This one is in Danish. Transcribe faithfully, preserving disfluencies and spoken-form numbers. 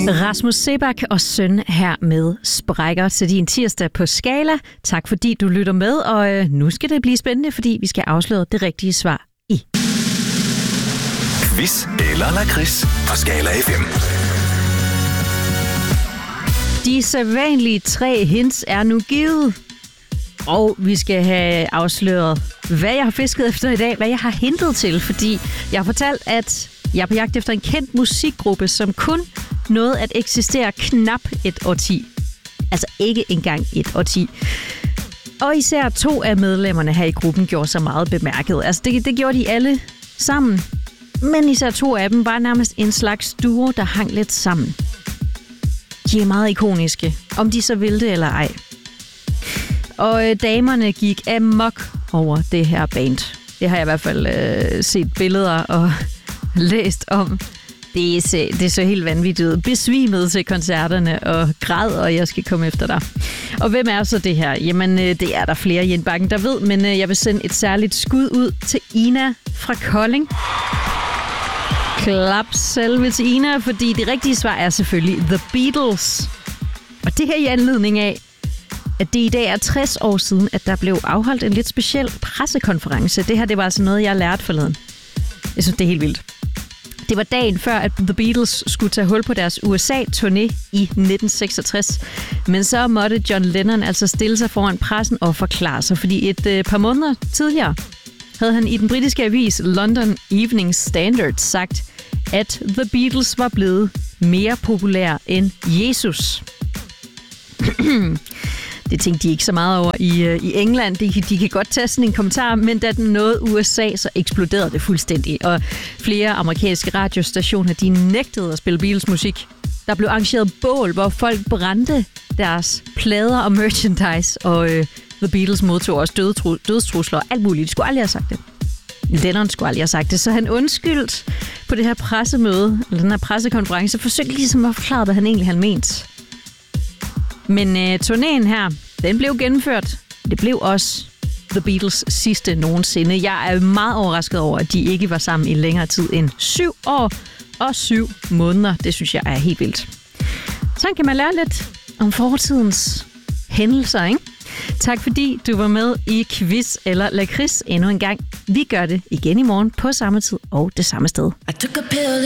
Rasmus Seebach og Søn her med Sprækker til din tirsdag på Skala. Tak fordi du lytter med, og øh, nu skal det blive spændende, fordi vi skal afsløre det rigtige svar i Quiz eller lakrids på Skala F M. De sædvanlige tre hints er nu givet, og vi skal have afsløret, hvad jeg har fisket efter i dag, hvad jeg har hentet til, fordi jeg har fortalt, at jeg er på jagt efter en kendt musikgruppe, som kun nåede at eksistere knap et årti. Altså ikke engang et årti. Og især to af medlemmerne her i gruppen gjorde sig meget bemærket. Altså det, det gjorde de alle sammen. Men især to af dem var nærmest en slags duo, der hang lidt sammen. De er meget ikoniske, om de så ville det eller ej. Og øh, damerne gik amok over det her band. Det har jeg i hvert fald øh, set billeder og læst om. Det, er, det så helt vanvittigt ud. Besvimet til koncerterne og græd, og jeg skal komme efter dig. Og hvem er så det her? Jamen, det er der flere i indbakken, der ved, men jeg vil sende et særligt skud ud til Ina fra Kolding. Klap selve til Ina, fordi det rigtige svar er selvfølgelig The Beatles. Og det her i anledning af, at det i dag er tres år siden, at der blev afholdt en lidt speciel pressekonference. Det her, det var altså noget, jeg lærte forleden. Jeg synes, det er helt vildt. Det var dagen før, at The Beatles skulle tage hul på deres U S A-turné i nitten seksogtres. Men så måtte John Lennon altså stille sig foran pressen og forklare sig, fordi et øh, par måneder tidligere havde han i den britiske avis London Evening Standard sagt, at The Beatles var blevet mere populære end Jesus. Det tænkte de ikke så meget over i, øh, i England. De, de kan godt tage sådan en kommentar, men da den nåede U S A, så eksploderede det fuldstændig. Og flere amerikanske radiostationer, de nægtede at spille Beatles musik. Der blev arrangeret bål, hvor folk brændte deres plader og merchandise, og øh, The Beatles modtog også dødtru- dødstrusler og alt muligt. De skulle aldrig have sagt det. Lennon skulle aldrig have sagt det, så han undskyldte på det her pressemøde, eller den her pressekonference, forsøgte ligesom at forklare, hvad han egentlig havde ment. Men øh, turnéen her, den blev gennemført. Det blev også The Beatles sidste nogensinde. Jeg er meget overrasket over, at de ikke var sammen i længere tid end syv år og syv måneder. Det synes jeg er helt vildt. Sådan kan man lære lidt om fortidens hændelser, ikke? Tak fordi du var med i Quiz eller Lakrids endnu en gang. Vi gør det igen i morgen på samme tid og det samme sted.